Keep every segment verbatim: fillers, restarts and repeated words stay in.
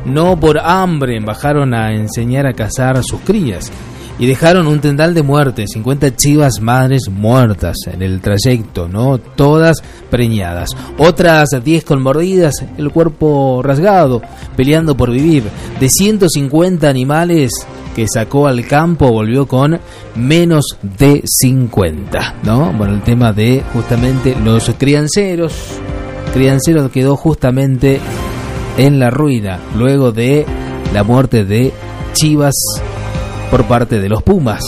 no por hambre bajaron a enseñar a cazar a sus crías y dejaron un tendal de muerte, cincuenta chivas madres muertas en el trayecto, ¿no? Todas preñadas. Otras diez con mordidas, el cuerpo rasgado, peleando por vivir. De ciento cincuenta animales que sacó al campo, volvió con menos de cincuenta, ¿no? Bueno, el tema de justamente los crianceros. Criancero quedó justamente en la ruina luego de la muerte de chivas por parte de los Pumas.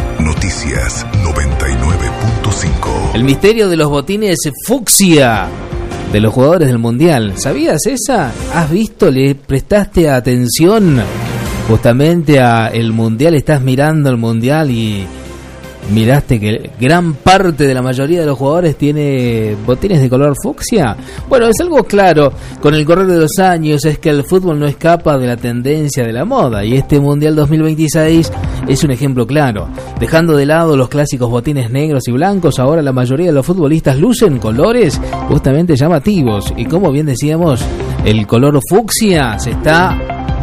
Noticias noventa y nueve punto cinco. El misterio de los botines fucsia de los jugadores del Mundial. ¿Sabías esa? ¿Has visto? ¿Le prestaste atención justamente a el Mundial? ¿Estás mirando el Mundial y miraste que gran parte de la mayoría de los jugadores tiene botines de color fucsia? Bueno, es algo claro con el correr de los años, es que el fútbol no escapa de la tendencia de la moda, y este Mundial dos mil veintiséis es un ejemplo claro. Dejando de lado los clásicos botines negros y blancos, ahora la mayoría de los futbolistas lucen colores justamente llamativos, y como bien decíamos, el color fucsia se está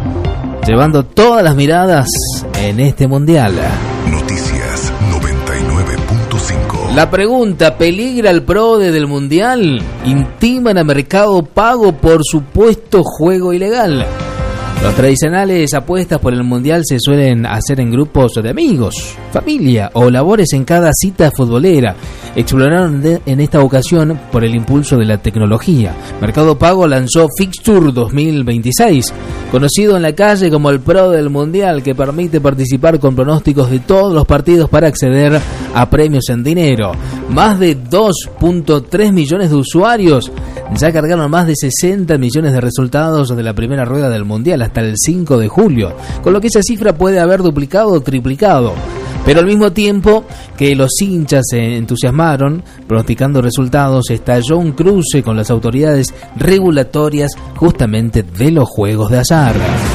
llevando todas las miradas en este Mundial. Noticias noventa y nueve punto cinco. La pregunta: ¿peligra el PRODE del Mundial? ¿Intiman a Mercado Pago por supuesto juego ilegal? Los tradicionales apuestas por el Mundial se suelen hacer en grupos de amigos, familia o labores en cada cita futbolera. Exploraron de, en esta ocasión por el impulso de la tecnología. Mercado Pago lanzó Fixture dos mil veintiséis, conocido en la calle como el Pro del Mundial, que permite participar con pronósticos de todos los partidos para acceder a premios en dinero. Más de dos punto tres millones de usuarios ya cargaron más de sesenta millones de resultados de la primera rueda del Mundial hasta el cinco de julio, con lo que esa cifra puede haber duplicado o triplicado. Pero al mismo tiempo que los hinchas se entusiasmaron pronosticando resultados, estalló un cruce con las autoridades regulatorias justamente de los juegos de azar.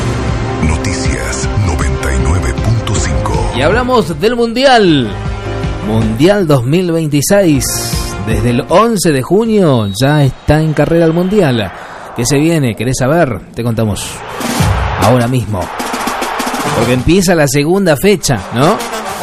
Noticias noventa y nueve punto cinco. Y hablamos del Mundial. Mundial dos mil veintiséis. Desde el once de junio ya está en carrera el Mundial. ¿Qué se viene? ¿Querés saber? Te contamos ahora mismo, porque empieza la segunda fecha, ¿no?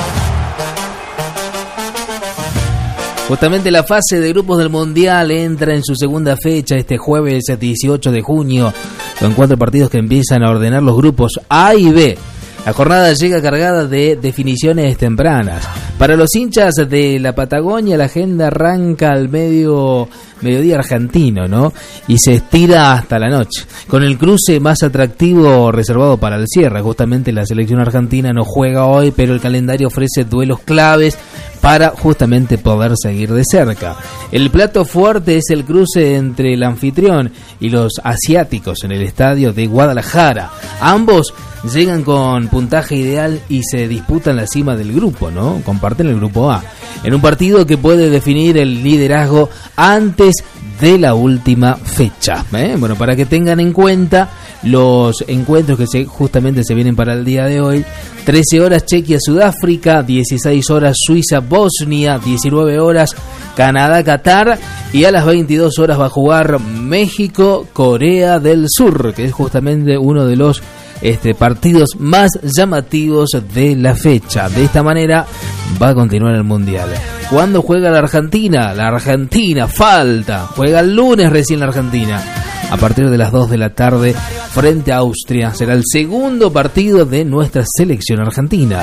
Justamente la fase de grupos del Mundial entra en su segunda fecha este jueves dieciocho de junio, con cuatro partidos que empiezan a ordenar los grupos A y B. La jornada llega cargada de definiciones tempranas. Para los hinchas de la Patagonia, la agenda arranca al medio mediodía argentino, ¿no? Y se estira hasta la noche, con el cruce más atractivo reservado para el cierre. Justamente la selección argentina no juega hoy, pero el calendario ofrece duelos claves para justamente poder seguir de cerca. El plato fuerte es el cruce entre el anfitrión y los asiáticos en el estadio de Guadalajara. Ambos llegan con puntaje ideal y se disputan la cima del grupo, ¿no? Comparten el grupo A, en un partido que puede definir el liderazgo antes de la última fecha, ¿eh? Bueno, para que tengan en cuenta los encuentros que se, justamente se vienen para el día de hoy: trece horas Chequia-Sudáfrica, dieciséis horas Suiza-Bosnia, diecinueve horas Canadá-Qatar, y a las veintidós horas va a jugar México-Corea del Sur, que es justamente uno de los Este, partidos más llamativos de la fecha. De esta manera va a continuar el Mundial. ¿Cuándo juega la Argentina? La Argentina falta. Juega el lunes recién la Argentina, a partir de las dos de la tarde, frente a Austria. Será el segundo partido de nuestra selección argentina.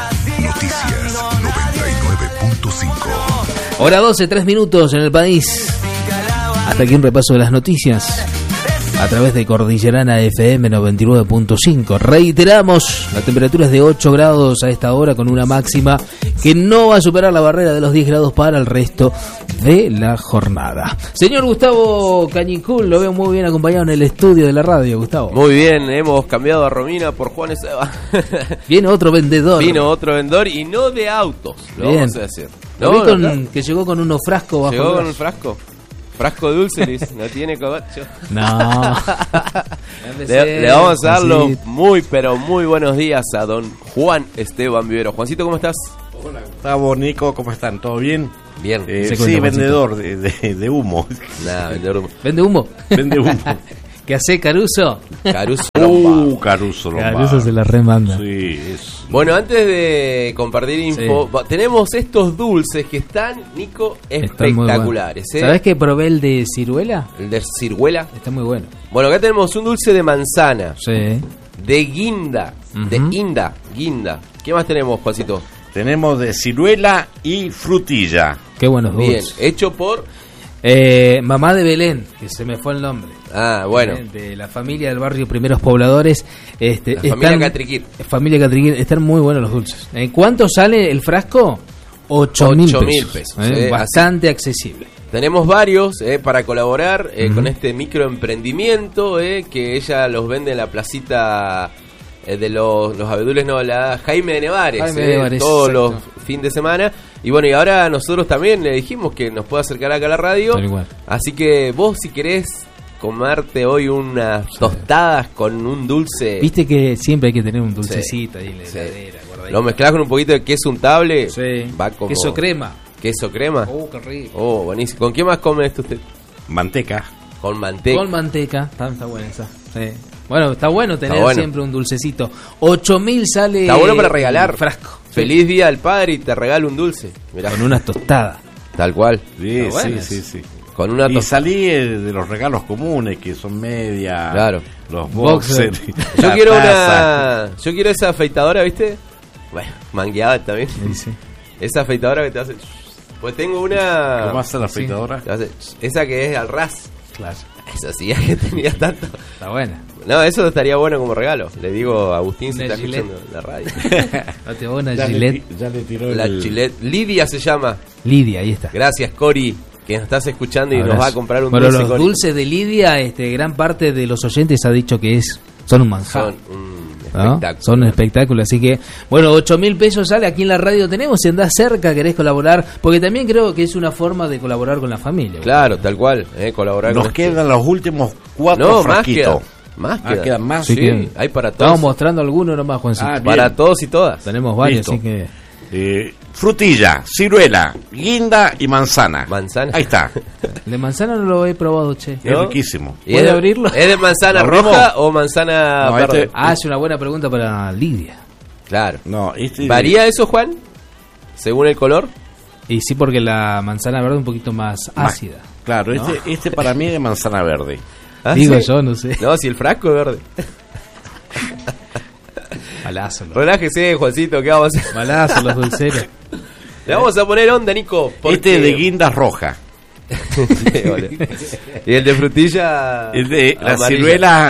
Noticias noventa y nueve punto cinco. Hora doce, tres minutos en el país. Hasta aquí un repaso de las noticias a través de Cordillerana F M noventa y nueve punto cinco. Reiteramos, la temperatura es de ocho grados a esta hora, con una máxima que no va a superar la barrera de los diez grados para el resto de la jornada. Señor Gustavo Cañicul, lo veo muy bien acompañado en el estudio de la radio, Gustavo. Muy bien, hemos cambiado a Romina por Juan Esteban. Viene otro vendedor. Vino otro vendedor y no de autos, lo bien. vamos a decir. Lo No, vi con, no, que llegó con unos frascos bajo. Llegó el con un frasco. Frasco dulce, Luis, no tiene cobacho. No. le, le vamos a dar los muy, pero muy buenos días a don Juan Esteban Vivero. Juancito, ¿cómo estás? Hola, Gustavo, Nico, ¿cómo están? ¿Todo bien? Bien. Eh, sí, vendedor de, de, de humo. Nah, vendedor de humo. ¿Vende humo? Vende humo. ¿Qué hace Caruso? Caruso. Uh, Caruso Lombardo. Caruso se la remanda. Sí, es... Bueno, antes de compartir info, sí. tenemos estos dulces que están, Nico, espectaculares. Bueno. ¿eh? ¿Sabés que probé el de ciruela? El de ciruela. Está muy bueno. Bueno, acá tenemos un dulce de manzana. Sí. De guinda. Uh-huh. De inda. Guinda. ¿Qué más tenemos, Juancito? Tenemos de ciruela y frutilla. Qué buenos dulces. Bien, hecho por... Eh, Mamá de Belén, que se me fue el nombre. Ah, bueno. Eh, de la familia del barrio Primeros Pobladores. Este, la familia Catriquín. Familia Catriquín. Están muy buenos los dulces. ¿En cuánto sale el frasco? Ocho mil pesos. pesos eh, sí, bastante así. Accesible. Tenemos varios eh, para colaborar eh, uh-huh. con este microemprendimiento eh, que ella los vende en la placita eh, de los, los abedules, no, la Jaime de Nevares, Jaime eh, de Nevares todos exacto. los fines de semana. Y bueno, y ahora nosotros también le dijimos que nos puede acercar acá a la radio. Así que vos, si querés comerte hoy unas sí. tostadas con un dulce. Viste que siempre hay que tener un dulcecito sí. ahí en la heladera. Sí. Lo mezclás con un poquito de queso untable. Sí. Va como... Queso crema. ¿Queso crema? Oh, qué rico. Oh, buenísimo. ¿Con qué más come esto usted? Manteca. Con manteca. Con manteca. Está, está buena esa. Sí. Bueno, está bueno tener está bueno. siempre un dulcecito. Ocho mil sale. Está bueno para regalar. Frasco. Feliz Día del Padre y te regalo un dulce. Mirá. Con unas tostadas. Tal cual. Sí, sí, sí, sí. Con una y salí de los regalos comunes que son media. Claro. Los boxers. Yo quiero taza. una. Yo quiero esa afeitadora, ¿viste? Bueno, mangueada también. Sí, sí. Esa afeitadora que te hace. Pues tengo una. ¿Cómo hace la afeitadora? Sí. Hace... Esa que es al ras. Claro. Esa sí, que tenía tanto. Está buena. No, eso estaría bueno como regalo. Le digo a Agustín si está Gillette. Escuchando la radio. No te una ya Gillette. Le, ya le tiró la el... Gillette. Lidia se llama. Lidia, ahí está. Gracias, Cori, que nos estás escuchando y Abrazo. Nos va a comprar un bueno, dulce. Los Cori. dulces de Lidia, este, gran parte de los oyentes ha dicho que es son un manjar. Son un espectáculo. ¿No? Son un espectáculo, así que, bueno, ocho mil pesos sale aquí en la radio. Tenemos, si andás cerca, querés colaborar, porque también creo que es una forma de colaborar con la familia. Claro, ¿verdad? Tal cual, eh, colaborar Nos con quedan este. los últimos cuatro no, frasquitos. Más queda. queda. Ah, quedan más, sí, sí. Hay para todos. Estamos mostrando algunos nomás, Juancito. Ah, para todos y todas. Tenemos varios, Listo. así que... Eh, frutilla, ciruela, guinda y manzana. Manzana. Ahí está. De manzana no lo he probado, che. Es ¿no? riquísimo. ¿Puede de, abrirlo? ¿Es de manzana roja o manzana no, verde? Este, ah, es una buena pregunta para Lidia. Claro. No, este ¿Varía eso, Juan? ¿Según el color? Y sí, porque la manzana verde es un poquito más ácida. Claro, ¿no? este, este para mí es de manzana verde. ¿Ah, Digo sí? yo, no sé. No, si el frasco es verde. Malazo. Los... Relájese, Juancito, ¿qué vamos a hacer? Malazo, los dulceros. Le vamos a poner onda, Nico. Porque... Este de guinda roja. Sí, vale. Y el de frutilla. El de la amarilla. ciruela